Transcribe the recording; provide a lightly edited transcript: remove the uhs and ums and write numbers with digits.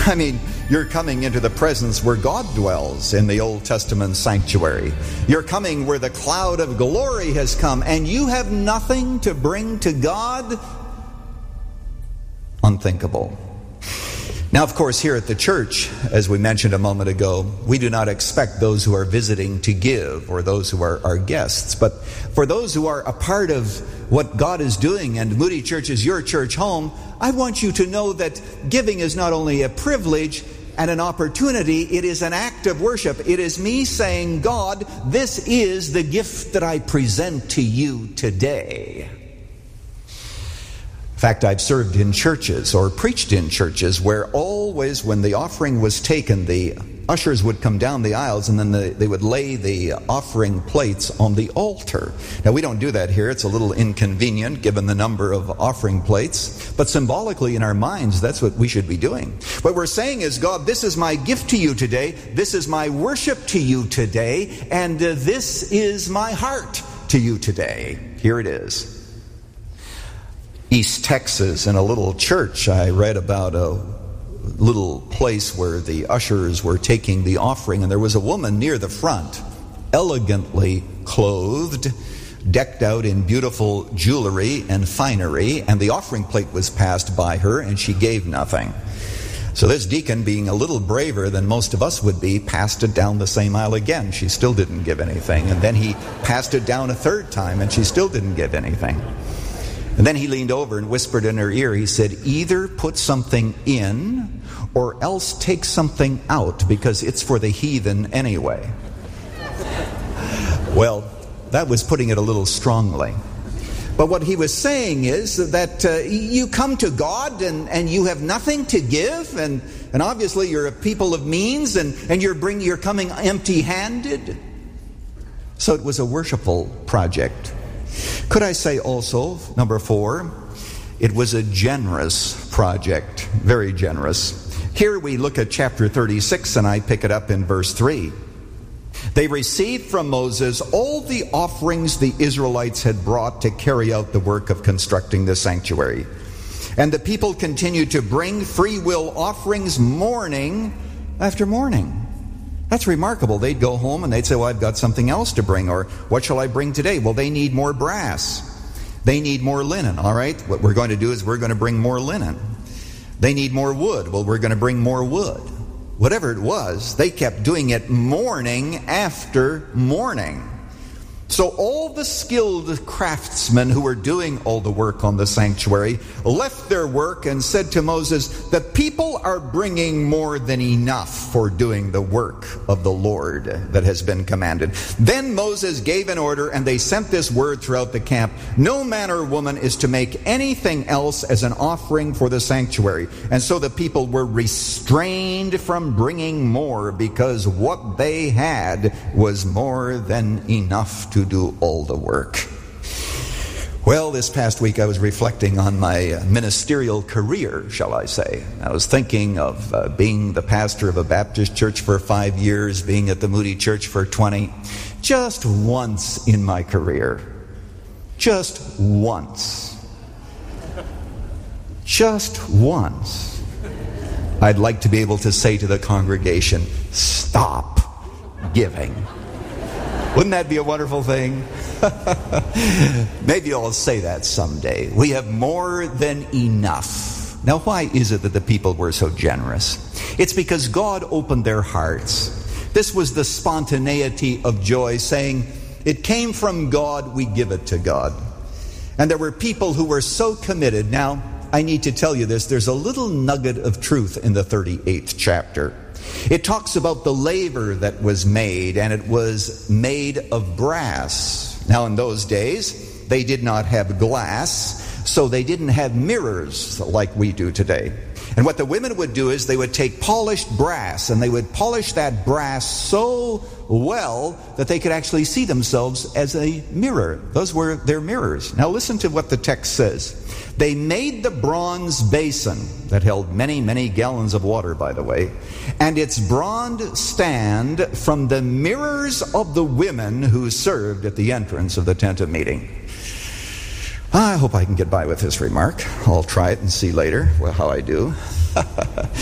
I mean, you're coming into the presence where God dwells in the Old Testament sanctuary. You're coming where the cloud of glory has come, and you have nothing to bring to God? Unthinkable. Now, of course, here at the church, as we mentioned a moment ago, we do not expect those who are visiting to give, or those who are our guests. But for those who are a part of what God is doing, and Moody Church is your church home, I want you to know that giving is not only a privilege and an opportunity, it is an act of worship. It is me saying, God, this is the gift that I present to you today. In fact, I've served in churches or preached in churches where always when the offering was taken, the ushers would come down the aisles and then they would lay the offering plates on the altar. Now, we don't do that here. It's a little inconvenient given the number of offering plates. But symbolically in our minds, that's what we should be doing. What we're saying is, God, this is my gift to you today. This is my worship to you today. And this is my heart to you today. Here it is. East Texas, in a little church, I read about a little place where the ushers were taking the offering, and there was a woman near the front, elegantly clothed, decked out in beautiful jewelry and finery, and the offering plate was passed by her, and she gave nothing. So this deacon, being a little braver than most of us would be, passed it down the same aisle again. She still didn't give anything. And then he passed it down a third time, and she still didn't give anything. And then he leaned over and whispered in her ear, he said, either put something in or else take something out, because it's for the heathen anyway. Well, that was putting it a little strongly. But what he was saying is that you come to God and you have nothing to give, and obviously you're a people of means, and you're coming empty-handed. So it was a worshipful project. Could I say also, number 4, it was a generous project, very generous. Here we look at chapter 36, and I pick it up in verse 3. They received from Moses all the offerings the Israelites had brought to carry out the work of constructing the sanctuary. And the people continued to bring free will offerings morning after morning. That's remarkable. They'd go home and they'd say, well, I've got something else to bring, or what shall I bring today? Well, they need more brass. They need more linen, all right? What we're going to do is we're going to bring more linen. They need more wood. Well, we're going to bring more wood. Whatever it was, they kept doing it morning after morning. So all the skilled craftsmen who were doing all the work on the sanctuary left their work and said to Moses, the people are bringing more than enough for doing the work of the Lord that has been commanded. Then Moses gave an order, and they sent this word throughout the camp: no man or woman is to make anything else as an offering for the sanctuary. And so the people were restrained from bringing more, because what they had was more than enough to do all the work. Well, this past week I was reflecting on my ministerial career, shall I say. I was thinking of being the pastor of a Baptist church for 5 years, being at the Moody Church for 20. Just once in my career. Just once. Just once. I'd like to be able to say to the congregation, stop giving. Wouldn't that be a wonderful thing? Maybe I'll say that someday. We have more than enough. Now, why is it that the people were so generous? It's because God opened their hearts. This was the spontaneity of joy, saying, it came from God, we give it to God. And there were people who were so committed. Now, I need to tell you this. There's a little nugget of truth in the 38th chapter. It talks about the laver that was made, and it was made of brass. Now, in those days, they did not have glass, so they didn't have mirrors like we do today. And what the women would do is they would take polished brass, and they would polish that brass so well that they could actually see themselves as a mirror. Those were their mirrors. Now listen to what the text says. They made the bronze basin that held many, many gallons of water, by the way, and its bronze stand from the mirrors of the women who served at the entrance of the tent of meeting. I hope I can get by with this remark. I'll try it and see later how I do.